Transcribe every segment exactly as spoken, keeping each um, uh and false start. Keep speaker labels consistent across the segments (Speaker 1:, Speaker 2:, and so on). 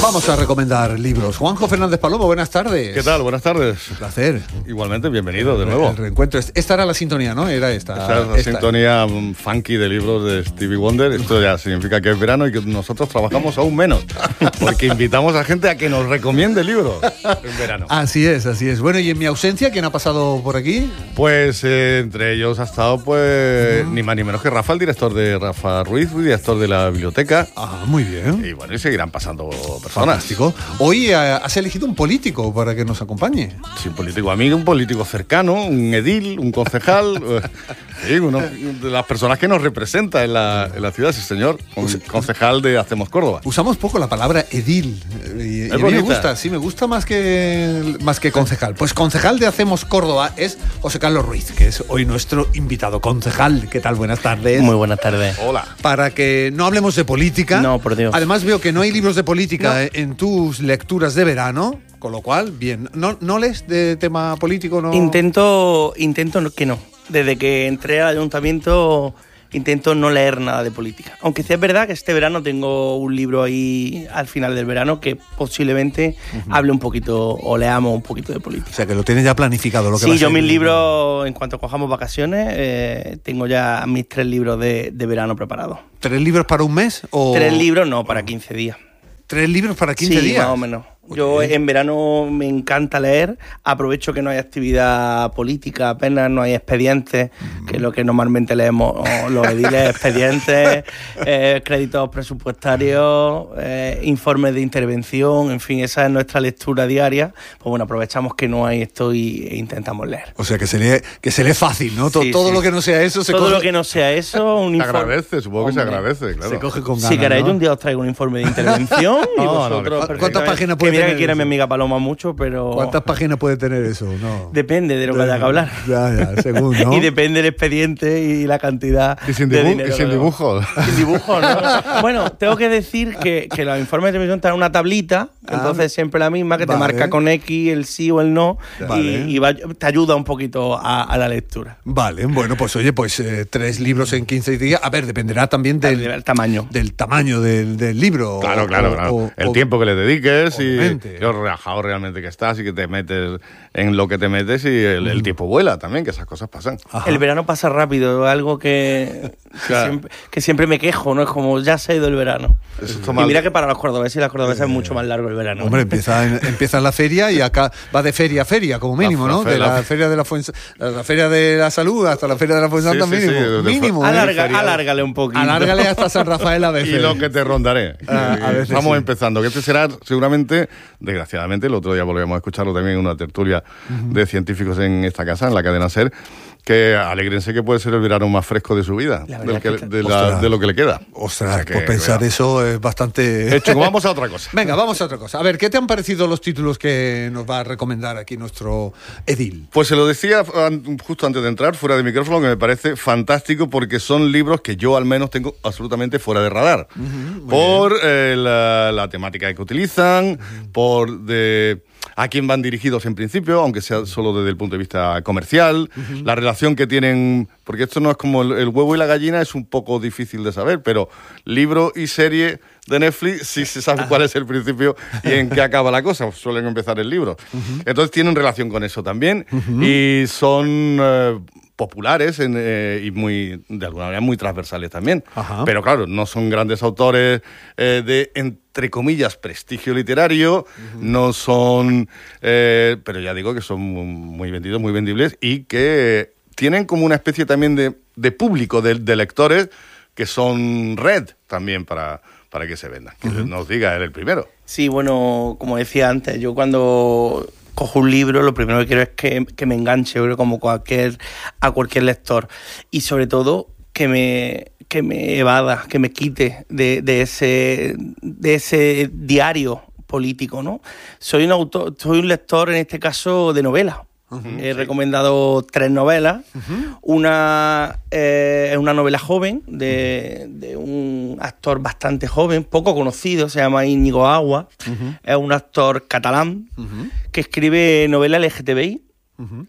Speaker 1: Vamos a recomendar libros. Juanjo Fernández Palomo, buenas tardes.
Speaker 2: ¿Qué tal? Buenas tardes.
Speaker 1: Un placer.
Speaker 2: Igualmente, bienvenido de nuevo.
Speaker 1: El reencuentro. Esta era la sintonía, ¿no? Era esta.
Speaker 2: Esta es la
Speaker 1: esta.
Speaker 2: sintonía funky de libros de Stevie Wonder. Esto ya significa que es verano y que nosotros trabajamos aún menos, porque invitamos a gente a que nos recomiende libros en verano.
Speaker 1: Así es, así es. Bueno, y en mi ausencia, ¿quién ha pasado por aquí?
Speaker 2: Pues eh, entre ellos ha estado, pues, uh-huh. ni más ni menos que Rafa, el director de Rafa Ruiz, director de la biblioteca.
Speaker 1: Ah, muy bien.
Speaker 2: Y bueno, y seguirán pasando personas.
Speaker 1: Fantástico. Hoy eh, has elegido un político para que nos acompañe.
Speaker 2: Sí, un político amigo, un político cercano, un edil, un concejal. Sí, uno de las personas que nos representa en la, en la ciudad, sí señor, un concejal de Hacemos Córdoba.
Speaker 1: Usamos poco la palabra edil. Y, y a mí me gusta, sí, me gusta más que, más que concejal. Pues concejal de Hacemos Córdoba es José Carlos Ruiz, que es hoy nuestro invitado. Concejal, ¿qué tal? Buenas tardes.
Speaker 3: Muy buenas tardes.
Speaker 2: Hola.
Speaker 1: Para que no hablemos de política.
Speaker 3: No, por Dios.
Speaker 1: Además veo que no hay libros de política
Speaker 3: no.
Speaker 1: en tus lecturas de verano, con lo cual, bien. ¿No, no lees de tema político? No.
Speaker 3: Intento, intento que no. Desde que entré al ayuntamiento intento no leer nada de política. Aunque sí es verdad que este verano tengo un libro ahí al final del verano que posiblemente uh-huh. hable un poquito o leamos un poquito de política.
Speaker 1: O sea, que lo tienes ya planificado lo que
Speaker 3: sí,
Speaker 1: va a ser.
Speaker 3: Sí, yo mis libros, en cuanto cojamos vacaciones, eh, tengo ya mis tres libros de, de verano preparados.
Speaker 1: ¿Tres libros para un mes? O...
Speaker 3: Tres libros, no, para quince días.
Speaker 1: ¿Tres libros para quince
Speaker 3: sí,
Speaker 1: días?
Speaker 3: Sí, más o menos. Yo en verano me encanta leer, aprovecho que no hay actividad política, apenas no hay expedientes, mm. que es lo que normalmente leemos, los ediles, expedientes, eh, créditos presupuestarios, eh, informes de intervención, en fin, esa es nuestra lectura diaria. Pues bueno, aprovechamos que no hay esto y e intentamos leer.
Speaker 1: O sea, que se lee, que se lee fácil, ¿no? Sí, todo sí. lo que no sea eso se
Speaker 3: Todo
Speaker 1: coge...
Speaker 3: lo que no sea eso, un
Speaker 2: informe... Se agradece, supongo Hombre, que se agradece, claro.
Speaker 1: Se coge con ganas,
Speaker 3: Si queréis,
Speaker 1: ¿no?
Speaker 3: un día os traigo un informe de intervención y
Speaker 1: no,
Speaker 3: vosotros...
Speaker 1: No, ¿cuántas páginas puede
Speaker 3: que mira
Speaker 1: tener
Speaker 3: que quiere
Speaker 1: eso?
Speaker 3: mi amiga Paloma mucho, pero...
Speaker 1: ¿Cuántas páginas puede tener eso? No.
Speaker 3: Depende de lo que haya que hablar.
Speaker 1: Ya, ya, según, ¿no?
Speaker 3: Y depende del expediente y la cantidad
Speaker 2: y sin
Speaker 3: de
Speaker 2: dibu-
Speaker 3: dinero.
Speaker 2: Y sin dibujos.
Speaker 3: Sin dibujos, ¿no? Bueno, tengo que decir que, que los informes de televisión traen una tablita, ah, entonces siempre la misma, que vale. te marca con X el sí o el no, vale. y, y va, te ayuda un poquito a, a la lectura.
Speaker 1: Vale, bueno, pues oye, pues eh, tres libros en quince días. A ver, dependerá también del,
Speaker 3: del tamaño.
Speaker 1: Del tamaño del, del libro.
Speaker 2: Claro, claro,
Speaker 1: o,
Speaker 2: claro.
Speaker 1: O,
Speaker 2: el
Speaker 1: o,
Speaker 2: tiempo que le dediques
Speaker 1: obviamente.
Speaker 2: Y lo relajado realmente que estás y que te metes en lo que te metes y el, el tiempo vuela también, que esas cosas pasan.
Speaker 3: Ajá. El verano pasa rápido, algo que, que, claro. siempre, que siempre me quejo, ¿no? Es como, ya se ha ido el verano.
Speaker 2: Eso
Speaker 3: y mira que para los cordobeses y las cordobesas eh, es mucho más largo el verano.
Speaker 1: Hombre, empieza en, empieza en la feria y acá va de feria a feria, como mínimo, la, ¿no? La de la, la feria de la Fuenz, la feria de la salud hasta la feria de la Fuensanta, sí, sí, mínimo. Sí, mínimo, ¿eh?
Speaker 3: Alarga, alárgale un poquito.
Speaker 1: Alárgale hasta San Rafael a veces.
Speaker 2: Y lo que te rondaré.
Speaker 1: Ah, a veces
Speaker 2: Vamos
Speaker 1: sí.
Speaker 2: empezando, que este será seguramente, desgraciadamente, el otro día volvemos a escucharlo también en una tertulia uh-huh. de científicos en esta casa, en la cadena SER, que alégrense que puede ser el verano más fresco de su vida, del que, que, de, la, de lo que le queda.
Speaker 1: Ostras, o sea que, por pensar bueno, eso es bastante...
Speaker 2: Hecho, vamos a otra cosa.
Speaker 1: Venga, vamos a otra cosa. A ver, ¿qué te han parecido los títulos que nos va a recomendar aquí nuestro edil?
Speaker 2: Pues se lo decía justo antes de entrar, fuera de micrófono, que me parece fantástico porque son libros que yo al menos tengo absolutamente fuera de radar. Uh-huh, por eh, la, la temática que utilizan, uh-huh. por... de a quién van dirigidos en principio, aunque sea solo desde el punto de vista comercial, uh-huh. la relación que tienen, porque esto no es como el, el huevo y la gallina, es un poco difícil de saber, pero libro y serie de Netflix sí se sabe cuál es el principio y en qué acaba la cosa, suelen empezar el libro. Uh-huh. Entonces tienen relación con eso también uh-huh. y son... Eh, populares en, eh, y muy de alguna manera muy transversales también. Ajá. Pero claro, no son grandes autores eh, de, entre comillas, prestigio literario, uh-huh. no son... Eh, pero ya digo que son muy vendidos, muy vendibles y que tienen como una especie también de, de público, de, de lectores que son red también para, para que se vendan. Que uh-huh. nos diga él el primero.
Speaker 3: Sí, bueno, como decía antes, yo cuando... cojo un libro, lo primero que quiero es que, que me enganche, como cualquier, a cualquier lector. Y sobre todo, que me, que me evada, que me quite de, de, ese, de ese diario político, ¿no? Soy un autor, soy un lector, en este caso, de novela. Uh-huh, He sí. recomendado tres novelas. Uh-huh. Una eh, es una novela joven de, de un actor bastante joven, poco conocido, se llama Íñigo Agua. Uh-huh. Es un actor catalán uh-huh. que escribe novela L G T B I. Uh-huh.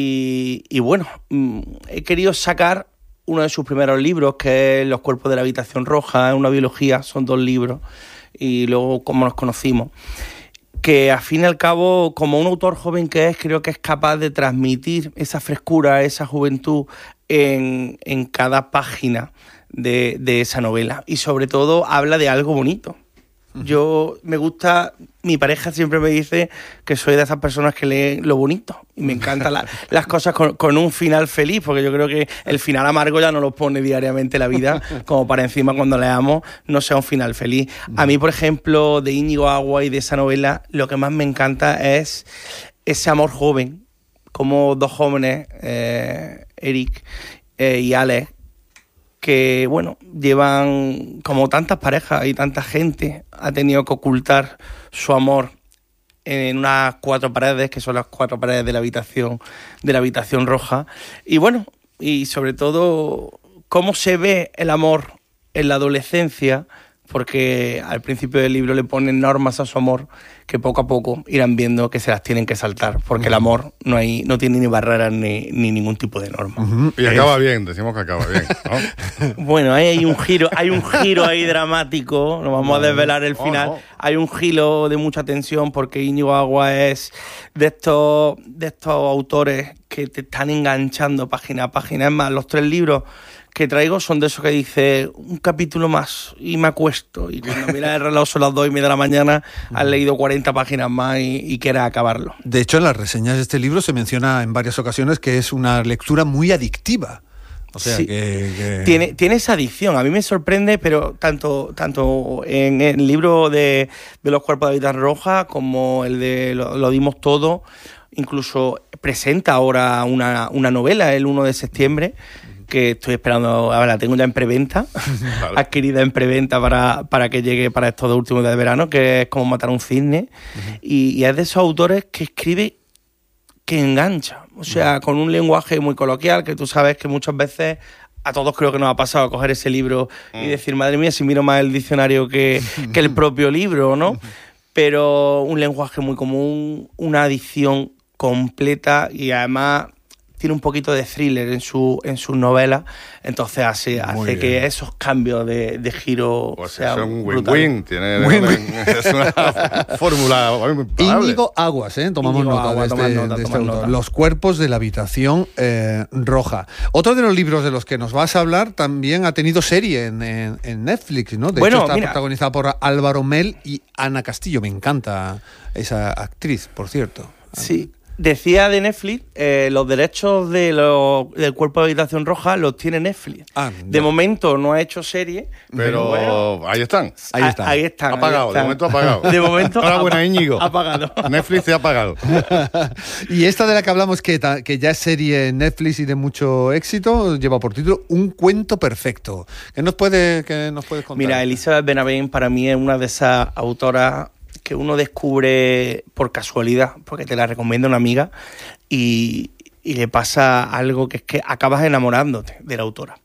Speaker 3: Y, y bueno, he querido sacar uno de sus primeros libros, que es Los cuerpos de la habitación roja, es una biología, son dos libros. y luego cómo nos conocimos. Que al fin y al cabo, como un autor joven que es, creo que es capaz de transmitir esa frescura, esa juventud en, en cada página de, de esa novela. Y sobre todo habla de algo bonito. Yo me gusta, mi pareja siempre me dice que soy de esas personas que leen lo bonito y me encantan la, las cosas con, con un final feliz, porque yo creo que el final amargo ya no lo pone diariamente la vida, como para encima cuando leamos no sea un final feliz. A mí, por ejemplo, de Íñigo Agua y de esa novela, lo que más me encanta es ese amor joven, como dos jóvenes, eh, Eric eh, y Alex, que, bueno, llevan, como tantas parejas y tanta gente, ha tenido que ocultar su amor en unas cuatro paredes, que son las cuatro paredes de la habitación, de la habitación roja. Y bueno, y sobre todo, cómo se ve el amor en la adolescencia, porque al principio del libro le ponen normas a su amor que poco a poco irán viendo que se las tienen que saltar, porque el amor no hay no tiene ni barreras ni, ni ningún tipo de norma.
Speaker 2: Uh-huh. Y acaba bien, decimos que acaba bien, ¿no?
Speaker 3: Bueno, ahí hay un giro, hay un giro ahí dramático, no vamos a desvelar el final. Oh, no. Hay un giro de mucha tensión porque Íñigo Agua es de estos, de estos autores que te están enganchando página a página. Es más, los tres libros que traigo son de esos que dice un capítulo más y me acuesto, y cuando miras el reloj son las dos y media de la mañana, has leído cuarenta páginas más y, y quieres acabarlo.
Speaker 1: De hecho, en las reseñas de este libro se menciona en varias ocasiones que es una lectura muy adictiva. O sea, sí, que, que...
Speaker 3: Tiene, tiene esa adicción. A mí me sorprende, pero tanto, tanto en el libro de, de Los cuerpos de habitación roja como el de Lo, lo dimos todo, incluso presenta ahora una, una novela el uno de septiembre, que estoy esperando, ahora la tengo ya en preventa, vale. adquirida en preventa para, para que llegue para estos dos últimos días de verano, que es Como matar a un cisne, uh-huh. y, y es de esos autores que escribe que engancha, o sea, uh-huh. con un lenguaje muy coloquial, que tú sabes que muchas veces a todos creo que nos ha pasado coger ese libro uh-huh. y decir, madre mía, si miro más el diccionario que, que el propio libro, ¿no? Uh-huh. Pero un lenguaje muy común, una adicción completa y además tiene un poquito de thriller en su en sus novelas, entonces hace, hace que esos cambios de, de giro
Speaker 2: pues
Speaker 3: sean
Speaker 2: es un win-win, tiene win-win. Es una fórmula imparable.
Speaker 1: Íñigo Aguas, ¿eh? tomamos
Speaker 3: Íñigo
Speaker 1: nota
Speaker 3: Agua,
Speaker 1: de este,
Speaker 3: tomar nota,
Speaker 1: de este
Speaker 3: tomar
Speaker 1: autor.
Speaker 3: nota.
Speaker 1: Los cuerpos de la habitación eh, roja. Otro de los libros de los que nos vas a hablar también ha tenido serie en, en, en Netflix, ¿no? De
Speaker 3: bueno,
Speaker 1: hecho está
Speaker 3: mira,
Speaker 1: protagonizada por Álvaro Mel y Ana Castillo. Me encanta esa actriz, por cierto.
Speaker 3: Sí. Decía de Netflix, eh, los derechos de lo, del cuerpo de habitación roja los tiene Netflix. Ah, de momento no ha hecho serie,
Speaker 2: pero, pero bueno, ahí están.
Speaker 3: Ahí están. Ahí están.
Speaker 2: Apagado, de momento apagado.
Speaker 3: De momento
Speaker 2: Enhorabuena, Íñigo.
Speaker 3: Apagado.
Speaker 2: Netflix se ha apagado.
Speaker 1: Y esta de la que hablamos, que, que ya es serie en Netflix y de mucho éxito, lleva por título Un cuento perfecto. ¿Qué nos puede, qué nos puedes contar?
Speaker 3: Mira, Elizabeth Benavent para mí es una de esas autoras que uno descubre por casualidad, porque te la recomienda una amiga y, y le pasa algo que es que acabas enamorándote de la autora.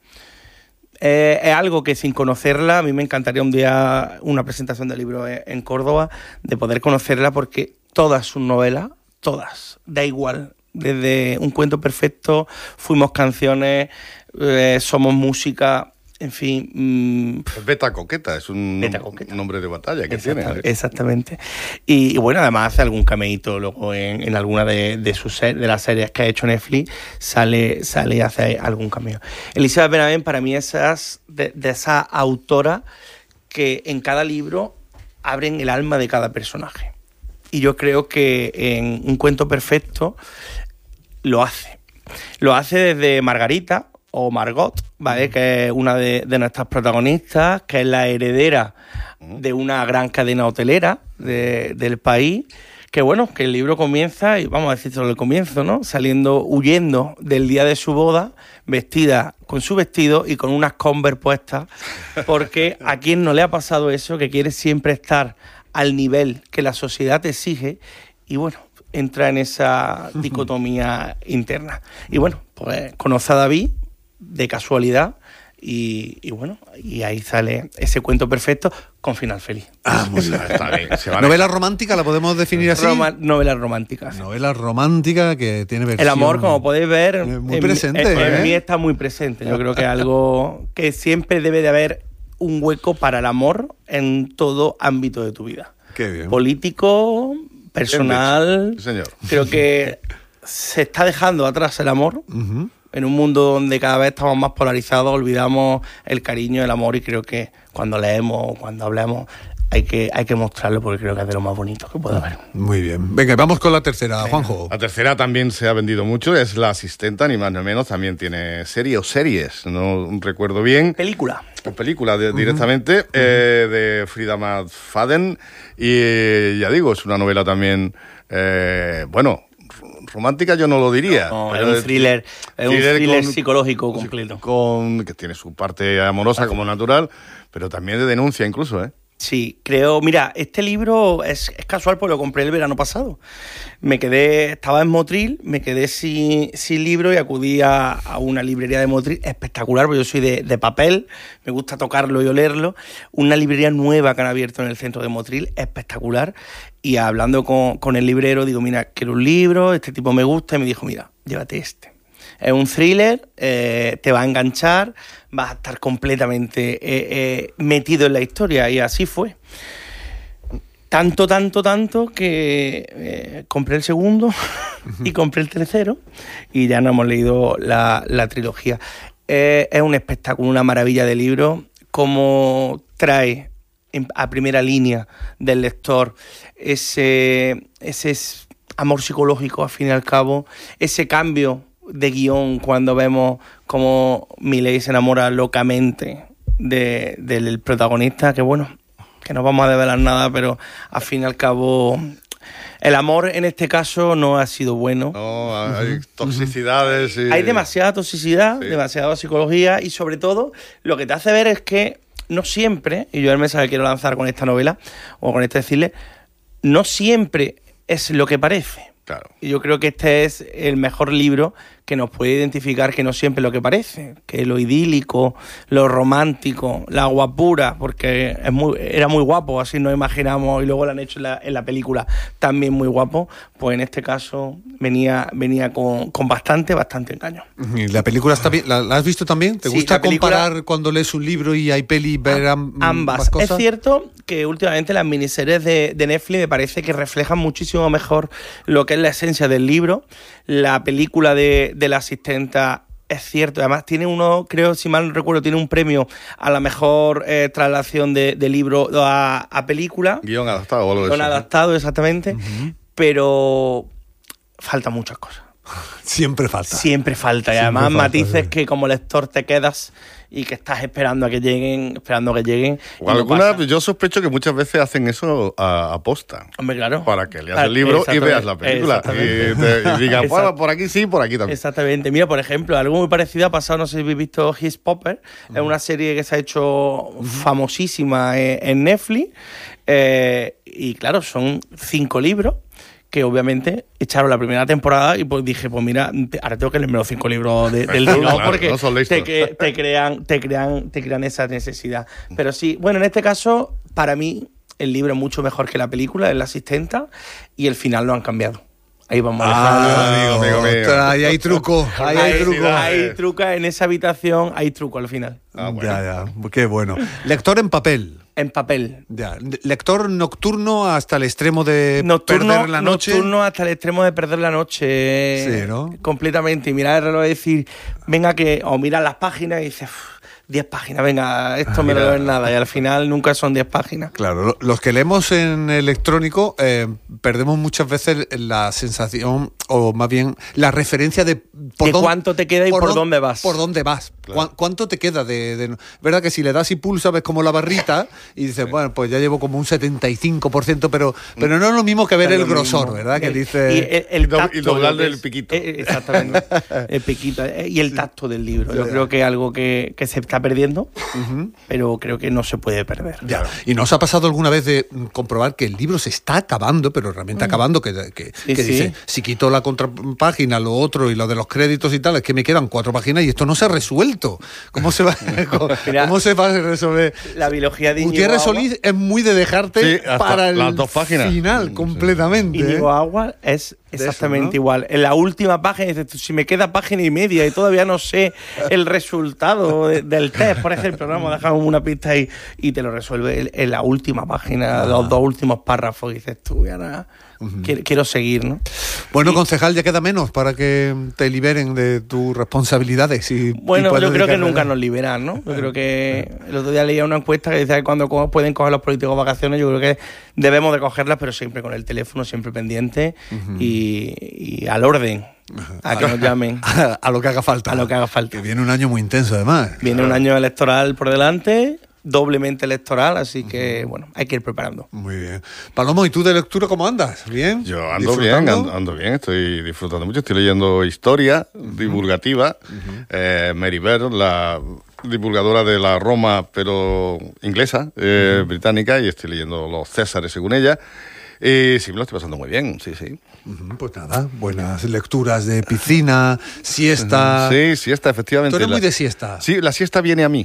Speaker 3: Eh, es algo que sin conocerla, a mí me encantaría un día una presentación del libro en Córdoba, de poder conocerla, porque todas sus novelas, todas, da igual, desde Un cuento perfecto, Fuimos canciones, eh, Somos música... En fin... Mmm,
Speaker 2: Beta Coqueta, es un Beta Coqueta. nombre de batalla que
Speaker 3: Exacta,
Speaker 2: tiene. ¿eh?
Speaker 3: Exactamente. Y, y bueno, además hace algún cameíto luego en, en alguna de, de sus ser, de las series que ha hecho Netflix, sale, sale y hace algún cameo. Elizabeth Benavent para mí es de, de esa autora que en cada libro abren el alma de cada personaje. Y yo creo que en Un cuento perfecto lo hace. Lo hace desde Margarita, o Margot, ¿vale? Que es una de, de nuestras protagonistas, que es la heredera de una gran cadena hotelera de, del país, que bueno, que el libro comienza, y vamos a decir solo el comienzo, ¿no? Saliendo, huyendo del día de su boda, vestida con su vestido y con unas Converse puestas, porque a quien no le ha pasado eso, que quiere siempre estar al nivel que la sociedad te exige, y bueno, entra en esa dicotomía interna. Y bueno, pues conoce a David de casualidad y, y bueno, y ahí sale ese cuento perfecto con final feliz.
Speaker 1: Ah, muy bien. Está bien. Se vale. ¿Novela romántica la podemos definir así?
Speaker 3: Roma, novelas románticas.
Speaker 1: Novela romántica que tiene versión...
Speaker 3: El amor, como podéis ver,
Speaker 1: muy
Speaker 3: en,
Speaker 1: presente,
Speaker 3: en,
Speaker 1: ¿eh?
Speaker 3: en mí está muy presente. Yo creo que es algo que siempre debe de haber un hueco para el amor en todo ámbito de tu vida.
Speaker 1: Qué bien.
Speaker 3: Político, personal.
Speaker 2: Sí, señor.
Speaker 3: Creo que se está dejando atrás el amor.
Speaker 1: Uh-huh.
Speaker 3: En un mundo donde cada vez estamos más polarizados, olvidamos el cariño, el amor, y creo que cuando leemos, cuando hablemos, hay que, hay que mostrarlo, porque creo que es de lo más bonito que puede haber.
Speaker 1: Muy bien. Venga, vamos con la tercera, Juanjo.
Speaker 2: La tercera también se ha vendido mucho, es La Asistenta, ni más ni menos, también tiene serie o series, no recuerdo bien.
Speaker 3: Película.
Speaker 2: O película de, uh-huh. directamente, uh-huh. eh, de Frida McFadden, y ya digo, es una novela también, eh, bueno... romántica yo no lo diría.
Speaker 3: No, es un thriller, es un thriller con, psicológico completo.
Speaker 2: Con, que tiene su parte amorosa como natural, pero también de denuncia incluso, ¿eh?
Speaker 3: Sí, creo, mira, este libro es, es casual porque lo compré el verano pasado. Me quedé, estaba en Motril, me quedé sin, sin libro y acudí a, a una librería de Motril espectacular, porque yo soy de, de papel, me gusta tocarlo y olerlo. Una librería nueva que han abierto en el centro de Motril, espectacular. Y hablando con, con el librero, digo, mira, quiero un libro, este tipo me gusta, y me dijo, mira, llévate este. Es un thriller, eh, te va a enganchar, vas a estar completamente eh, eh, metido en la historia, y así fue. Tanto, tanto, tanto que eh, compré el segundo y compré el tercero, y ya no hemos leído la, la trilogía. Eh, es un espectáculo, una maravilla de libro, como trae a primera línea del lector ese, ese amor psicológico, al fin y al cabo, ese cambio de guión cuando vemos cómo Milei se enamora locamente de, del protagonista, que bueno, que no vamos a develar nada, pero al fin y al cabo el amor en este caso no ha sido bueno.
Speaker 2: No, hay uh-huh. toxicidades. Y...
Speaker 3: hay demasiada toxicidad,
Speaker 2: sí.
Speaker 3: demasiada psicología, y sobre todo lo que te hace ver es que no siempre, y yo el mensaje que quiero lanzar con esta novela, o con este decirle, no siempre es lo que parece.
Speaker 2: Claro.
Speaker 3: Y yo creo que este es el mejor libro que nos puede identificar que no siempre es lo que parece, que lo idílico, lo romántico, la guapura, porque es muy, era muy guapo, así nos imaginamos, y luego lo han hecho en la, en la película también muy guapo, pues en este caso venía, venía con, con bastante, bastante engaño.
Speaker 1: ¿Y la película está bien? ¿La, la has visto también? ¿Te
Speaker 3: sí,
Speaker 1: gusta
Speaker 3: película,
Speaker 1: comparar cuando lees un libro y hay peli, ver am,
Speaker 3: ambas?
Speaker 1: Cosas?
Speaker 3: Es cierto que últimamente las miniseries de, de Netflix me parece que reflejan muchísimo mejor lo que es la esencia del libro. La película de, de La Asistenta es cierto, además tiene uno, creo, si mal no recuerdo, tiene un premio a la mejor eh, traslación de, de libro a, a película.
Speaker 2: Guión adaptado o algo de eso.
Speaker 3: Guión adaptado, exactamente. Uh-huh. Pero faltan muchas cosas.
Speaker 1: Siempre falta.
Speaker 3: Siempre falta. Y
Speaker 1: Siempre
Speaker 3: además
Speaker 1: falta,
Speaker 3: matices
Speaker 1: sí.
Speaker 3: que como lector te quedas y que estás esperando a que lleguen, esperando a que lleguen.
Speaker 2: O alguna, no yo sospecho que muchas veces hacen eso a, a posta.
Speaker 3: Hombre, claro.
Speaker 2: Para que leas el libro y veas la película. Y, te, y digas, bueno, por aquí sí, por aquí también.
Speaker 3: Exactamente. Mira, por ejemplo, algo muy parecido ha pasado, no sé si habéis visto His Popper, uh-huh. es una serie que se ha hecho uh-huh. famosísima en, en Netflix. Eh, y claro, son cinco libros que obviamente echaron la primera temporada, y pues dije, pues mira, ahora tengo que leerme los cinco libros de, del tirón,
Speaker 2: claro,
Speaker 3: porque
Speaker 2: no
Speaker 3: te, que, te crean te crean te crean esa necesidad. Pero sí, bueno, en este caso, para mí, el libro es mucho mejor que la película, es La Asistenta, y el final lo han cambiado. Ahí vamos a
Speaker 1: ah,
Speaker 2: amigo, amigo, amigo.
Speaker 1: Ahí hay truco, ahí hay, hay truco.
Speaker 3: Hay truco en esa habitación, hay truco al final.
Speaker 2: Ah, bueno.
Speaker 1: Ya, ya, qué bueno. Lector en papel.
Speaker 3: En papel.
Speaker 1: Ya. Lector nocturno hasta el extremo de
Speaker 3: nocturno,
Speaker 1: perder la noche.
Speaker 3: Nocturno hasta el extremo de perder la noche.
Speaker 1: Sí, ¿no?
Speaker 3: Completamente. Y mirar el reloj y decir, venga que... O mirar las páginas y dices... diez páginas, venga, esto ah, me lo veo en nada, y al final nunca son diez páginas.
Speaker 1: Claro, los que leemos en electrónico eh, perdemos muchas veces la sensación, o más bien la referencia de,
Speaker 3: por de dónde, cuánto te queda y por, por dónde vas.
Speaker 1: Por dónde vas. Claro. ¿Cuánto te queda de, de...? ¿Verdad que si le das y pulsas ves como la barrita y dices, sí. bueno, pues ya llevo como un setenta y cinco por ciento, pero, pero no es lo mismo que ver el grosor, mismo. ¿verdad? Que dice...
Speaker 3: Y el, el tacto,
Speaker 2: y doblarle el piquito.
Speaker 3: Eh, exactamente, el piquito. Eh, y el tacto del libro. Yo ya. creo que es algo que, que se está perdiendo, uh-huh. pero creo que no se puede perder.
Speaker 1: Ya. ¿Y nos ha pasado alguna vez de comprobar que el libro se está acabando, pero realmente uh-huh. acabando, que, que,
Speaker 3: sí,
Speaker 1: que
Speaker 3: sí.
Speaker 1: dice, si quito la la contrapágina, lo otro y lo de los créditos y tal, es que me quedan cuatro páginas y esto no se ha resuelto. ¿Cómo se va, Mira, ¿cómo se va a resolver?
Speaker 3: La biología de Íñigo
Speaker 1: Gutiérrez
Speaker 3: Agua
Speaker 1: Solís es muy de dejarte
Speaker 2: sí,
Speaker 1: para el
Speaker 2: las dos páginas.
Speaker 1: final, sí, completamente.
Speaker 3: Íñigo
Speaker 1: ¿eh?
Speaker 3: Agua es exactamente
Speaker 1: eso, ¿no?
Speaker 3: igual. En la última página dices, si me queda página y media y todavía no sé el resultado de, del test, por ejemplo, ¿no? Me dejan una pista y, y te lo resuelve en, en la última página, ah. los dos últimos párrafos, y dices tú, y ahora uh-huh. quiero, quiero seguir, ¿no?
Speaker 1: Bueno,
Speaker 3: y,
Speaker 1: concejal, ya queda menos para que te liberen de tus responsabilidades. Y,
Speaker 3: bueno,
Speaker 1: y
Speaker 3: yo creo que nunca nos liberan, ¿no? Yo creo que el otro día leía una encuesta que decía que cuando pueden coger los políticos vacaciones, yo creo que debemos de cogerlas, pero siempre con el teléfono, siempre pendiente uh-huh. y, y al orden. A que nos llamen.
Speaker 1: A, a lo que haga falta.
Speaker 3: A lo que haga falta.
Speaker 1: Que viene un año muy intenso, además.
Speaker 3: Viene claro. un año electoral por delante, doblemente electoral, así que, uh-huh. bueno, hay que ir preparando.
Speaker 1: Muy bien. Palomo, ¿y tú de lectura cómo andas? ¿Bien?
Speaker 2: Yo ando bien, ando, ando bien, estoy disfrutando mucho. Estoy leyendo historia uh-huh. divulgativa. Uh-huh. Eh, Mary Beard, la divulgadora de la Roma, pero inglesa, eh, uh-huh. británica, y estoy leyendo Los Césares, según ella. Y sí, me lo estoy pasando muy bien, sí, sí.
Speaker 1: Pues nada, buenas lecturas de piscina, siesta.
Speaker 2: Sí, siesta, efectivamente.
Speaker 1: Tú eres
Speaker 2: la,
Speaker 1: muy de siesta.
Speaker 2: Sí, la siesta viene a mí.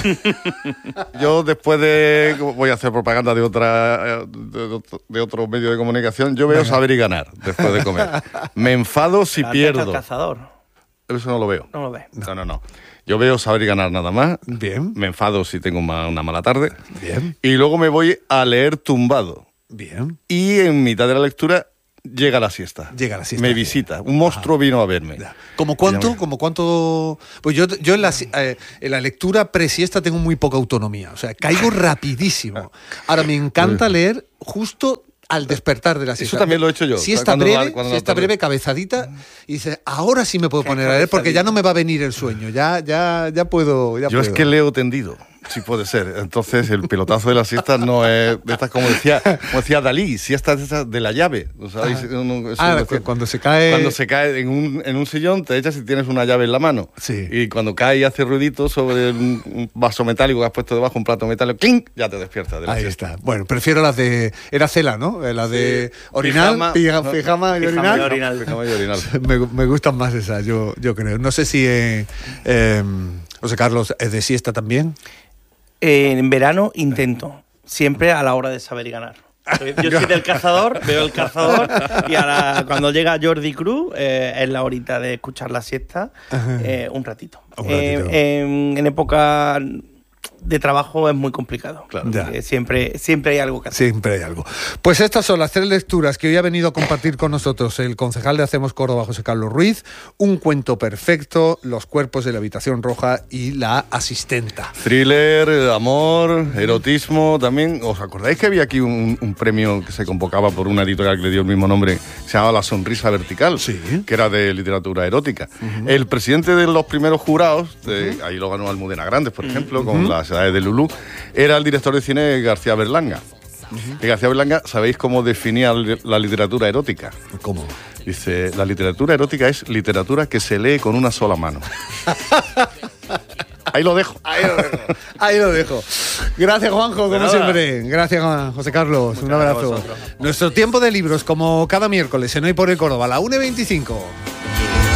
Speaker 2: Yo después de... Voy a hacer propaganda de otra de, de otro medio de comunicación. Yo veo Saber y Ganar después de comer. Me enfado si pierdo.
Speaker 3: El cazador.
Speaker 2: Eso no lo veo.
Speaker 3: No lo ve.
Speaker 2: No, no, no. Yo veo Saber y Ganar nada más.
Speaker 1: Bien.
Speaker 2: Me enfado si tengo una, una mala tarde.
Speaker 1: Bien.
Speaker 2: Y luego me voy a leer tumbado.
Speaker 1: Bien.
Speaker 2: Y en mitad de la lectura llega la siesta.
Speaker 1: Llega la siesta.
Speaker 2: Me visita. Un monstruo Ajá. vino a verme.
Speaker 1: ¿Cómo cuánto? ¿Cómo cuánto? Pues yo, yo en, la, eh, en la lectura presiesta tengo muy poca autonomía. O sea, caigo rapidísimo. Ahora, me encanta leer justo al despertar de la siesta.
Speaker 2: Eso también lo he hecho yo.
Speaker 1: Siesta breve, siesta breve, cabezadita, y dices, ahora sí me puedo poner a leer porque ya no me va a venir el sueño. Ya, ya, ya puedo. Ya
Speaker 2: yo
Speaker 1: puedo.
Speaker 2: Es que leo tendido. Sí puede ser. Entonces el pelotazo de la siesta no es de estas, como decía, como decía Dalí, siesta de, esas de la llave. ¿Sabéis?
Speaker 1: Ah, ah de cuando se cae.
Speaker 2: Cuando se cae en un, en un sillón, te echas y tienes una llave en la mano.
Speaker 1: Sí.
Speaker 2: Y cuando cae y hace ruidito sobre un, un vaso metálico que has puesto debajo, un plato metálico, ¡clink! Ya te despiertas de la
Speaker 1: Ahí
Speaker 2: siesta.
Speaker 1: está. Bueno, prefiero las de. Era cela, ¿no? La de sí. orinal, pijama, pijama, pijama, y,
Speaker 3: pijama
Speaker 1: orinal.
Speaker 3: y orinal.
Speaker 2: Pijama y orinal.
Speaker 1: Me, me gustan más esas, yo, yo creo. No sé si. Eh, eh, José Carlos, ¿es de siesta también?
Speaker 3: Eh, en verano intento, siempre a la hora de Saber y Ganar. Yo soy del cazador, veo el cazador y ahora cuando llega Jordi Cruz eh, es la horita de escuchar la siesta, eh, un ratito.
Speaker 1: Un ratito.
Speaker 3: Eh, en, en época de trabajo es muy complicado.
Speaker 2: Claro.
Speaker 3: Siempre, siempre hay algo que hacer.
Speaker 1: Siempre hay algo. Pues estas son las tres lecturas que hoy ha venido a compartir con nosotros el concejal de Hacemos Córdoba, José Carlos Ruiz. Un cuento perfecto, Los cuerpos de la habitación roja y La asistenta.
Speaker 2: Thriller, amor, erotismo también. ¿Os acordáis que había aquí un, un premio que se convocaba por una editorial que le dio el mismo nombre? Se llamaba La sonrisa vertical,
Speaker 1: sí.
Speaker 2: que era de literatura erótica. Uh-huh. El presidente de los primeros jurados, de, uh-huh. ahí lo ganó Almudena Grandes, por ejemplo, uh-huh. con las edades de Lulú, era el director de cine García Berlanga. Uh-huh. Y García Berlanga, ¿sabéis cómo definía la literatura erótica?
Speaker 1: ¿Cómo?
Speaker 2: Dice, la literatura erótica es literatura que se lee con una sola mano. Ahí lo dejo.
Speaker 1: Ahí lo dejo. Ahí lo dejo. Gracias, Juanjo, como siempre. Gracias, José Carlos. Muchas Un abrazo. Nuestro tiempo de libros, como cada miércoles, en Hoy por el Córdoba, a la una y veinticinco.